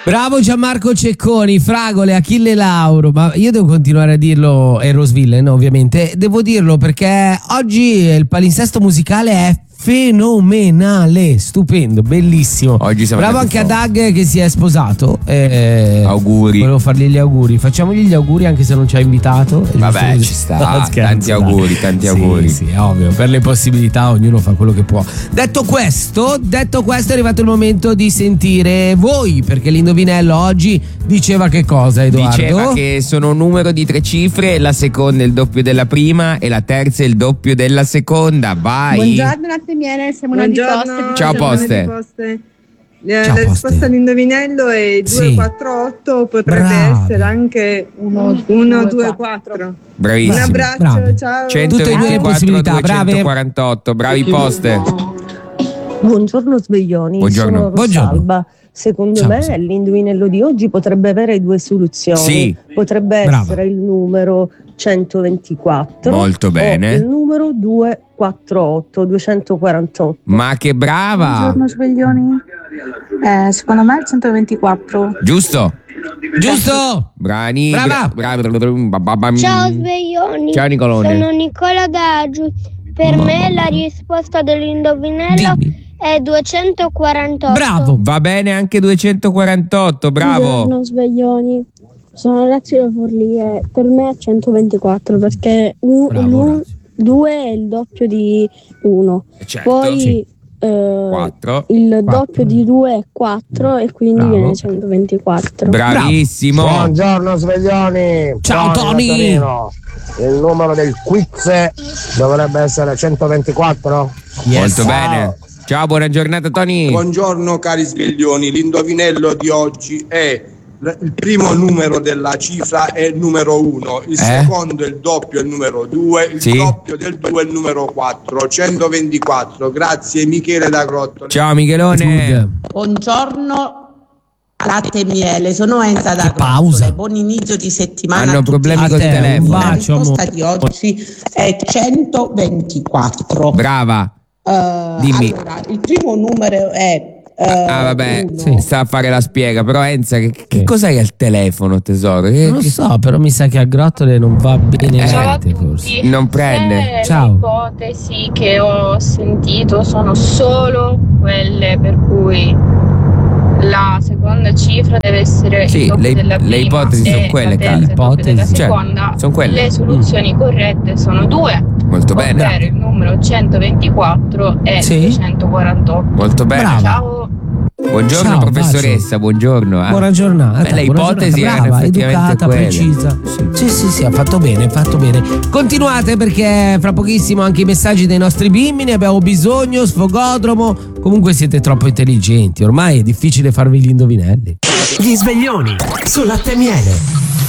Bravo Gianmarco Cecconi, Fragole, Achille Lauro. Ma io devo continuare a dirlo, e Rosville, no, ovviamente. Devo dirlo perché oggi il palinsesto musicale è fenomenale, stupendo, bellissimo. Oggi siamo bravo anche a Doug che si è sposato. Auguri. Volevo fargli gli auguri. Facciamogli gli auguri anche se non ci ha invitato. Vabbè, ci sta. Tanti auguri, tanti auguri. Sì, è ovvio. Per le possibilità ognuno fa quello che può. Detto questo, è arrivato il momento di sentire voi, perché l'indovinello oggi diceva che cosa, Edoardo? Diceva che sono un numero di 3 cifre, la seconda è il doppio della prima e la terza è il doppio della seconda. Vai. Buongiorno Latte Miele, siamo una di Poste. Ciao Poste. La risposta all'indovinello è 248, potrebbe essere anche 124. Bravissimo. Un abbraccio, Bravi. ciao. 124 248, bravi Poste. Buongiorno sveglioni, Buongiorno. sono Rosalba. Secondo Ciao, me Rosalba. l'indovinello di oggi potrebbe avere 2 soluzioni. Sì. Potrebbe Brava. essere il numero 124 Molto bene. o il numero 248. Ma che brava. Buongiorno sveglioni. Secondo me è il 124. Giusto. Giusto! Brani. Brava. Ciao sveglioni, Ciao Nicolone. sono Nicola da Giù. Per me la risposta dell'indovinello Dimmi. è 248. Bravo! Va bene anche 248, bravo. Buongiorno sveglioni, sono Lazio Forlì e per me è 124 perché Bravo, Orazio. 2 è il doppio di 1. Certo. Poi Sì. 4. il doppio di 2 è 4 e quindi Bravo. viene 124. Bravissimo. Buongiorno sveglioni. Ciao, Tony. Da Torino. Il numero del quiz dovrebbe essere 124. Molto bene. Ciao, buona giornata Tony. Buongiorno cari sveglioni, l'indovinello di oggi è il primo numero della cifra è il numero 1, il secondo è il doppio è il numero 2, il Sì. doppio del 2 è il numero 4, 124. Grazie Michele da Grottole. Ciao Michelone. Good. Buongiorno Latte e Miele, sono Enza da Che pausa. Grottole. Buon inizio di settimana. Hanno a tutti. problemi col A te, un telefono. La bacio, risposta di oggi è 124. Brava. Dimmi. Allora, il primo numero è Vabbè, uno. sta a fare la spiega. Però Enza, che cos'hai al telefono, tesoro? Non lo so, però mi sa che a Grottole non va bene Ciao niente, forse. Non prende. Ciao. Le ipotesi che ho sentito sono solo quelle per cui la seconda cifra deve essere Sì, il doppio della prima le ipotesi e sono quelle, la terza cara. il doppio della Ipotesi. seconda. Sono quelle. Le soluzioni corrette sono 2, Molto bene. ovvero il numero 124 e Sì. 248. Molto bene. Brava. Ciao. Buongiorno Ciao, buongiorno, buongiorno. Buona giornata. Le buona ipotesi giornata. erano Brava, effettivamente educata, quelle. precisa. Sì, ha fatto bene, fatto bene. Continuate perché fra pochissimo anche i messaggi dei nostri bimbi, ne abbiamo bisogno, sfogodromo. Comunque siete troppo intelligenti, ormai è difficile farvi gli indovinelli. Gli sveglioni su Latte e Miele.